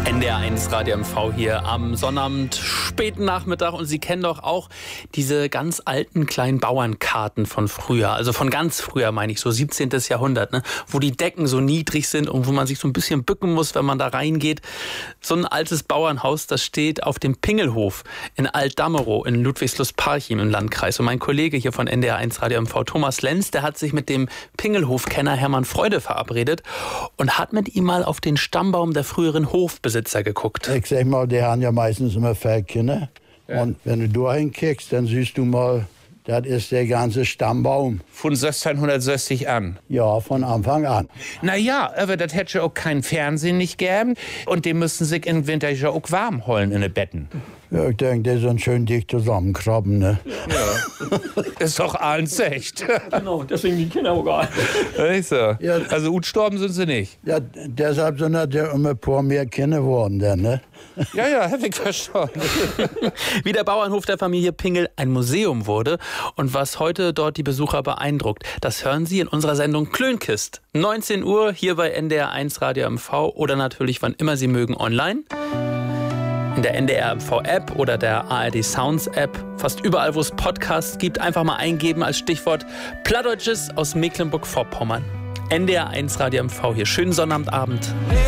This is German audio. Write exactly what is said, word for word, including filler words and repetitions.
N D R eins Radio M V hier am Sonnabend, späten Nachmittag. Und Sie kennen doch auch diese ganz alten kleinen Bauernkarten von früher. Also von ganz früher, meine ich, so siebzehnten. Jahrhundert, ne? Wo die Decken so niedrig sind und wo man sich so ein bisschen bücken muss, wenn man da reingeht. So ein altes Bauernhaus, das steht auf dem Pingelhof in Altdamerow in Ludwigslust-Parchim im Landkreis. Und mein Kollege hier von N D R eins Radio M V, Thomas Lenz, der hat sich mit dem Pingelhof-Kenner Hermann Freude verabredet und hat mit ihm mal auf den Stammbaum der früheren Hofbesitzer geguckt. Ich sag mal, die haben ja meistens immer Feldkinder. Ja. Und wenn du da hinkickst, dann siehst du mal, das ist der ganze Stammbaum. Von sechzehnhundertsechzig an? Ja, von Anfang an. Na ja, aber das hätte ja auch kein Fernsehen nicht gegeben. Und die müssten sich im Winter ja auch warm holen in den Betten. Ja, ich denke, die sind schön dicht zusammenkrabben, ne? Ja. Ist doch alles echt. Genau, deswegen die Kinder auch gar nicht. So. Ja. Also gut gestorben sind sie nicht. Ja, deshalb sind das ja immer ein paar mehr Kinder geworden, denn, ne? Ja, ja, hab ich verstanden. Wie der Bauernhof der Familie Pingel ein Museum wurde und was heute dort die Besucher beeindruckt, das hören Sie in unserer Sendung Klönkist. neunzehn Uhr hier bei N D R eins Radio M V oder natürlich, wann immer Sie mögen, online. In der N D R M V-App oder der A R D Sounds-App. Fast überall, wo es Podcasts gibt, einfach mal eingeben als Stichwort Plattdeutsches aus Mecklenburg-Vorpommern. N D R eins Radio M V hier. Schönen Sonnabendabend.